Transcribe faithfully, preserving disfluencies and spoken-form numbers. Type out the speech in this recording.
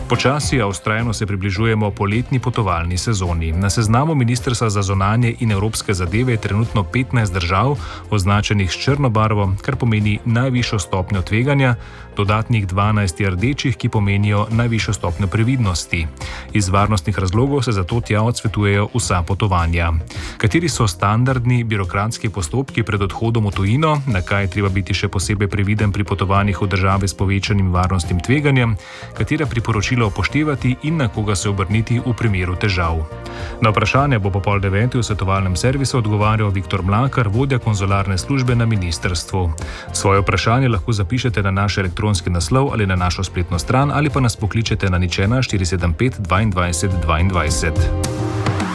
Počasi, a vztrajno se približujemo poletni potovalni sezoni. Na seznamu Ministrstva za zunanje in evropske zadeve je trenutno petnajst držav, označenih s črno barvo, kar pomeni najvišjo stopnjo tveganja, dodatnih dvanajst je rdečih, ki pomenijo najvišjo stopnjo previdnosti. Iz varnostnih razlogov se zato tja odsvetujejo vsa potovanja. Kateri so standardni birokratski postopki pred odhodom v tujino, na kaj je treba biti še posebej previden pri potovanjih v države s povečanim varnostnim tveganjem, katera priporočila upoštevati in na koga se obrniti v primeru težav. Na vprašanje bo po pol deveti v svetovalnem servisu odgovarjal Viktor Mlakar, vodja konzularne službe na ministrstvu. Svoje vprašanje lahko zapišete na naš elektronski naslov ali na našo spletno stran ali pa nas pokličete na nič ena štiri sedem pet dvaindvajset dvaindvajset.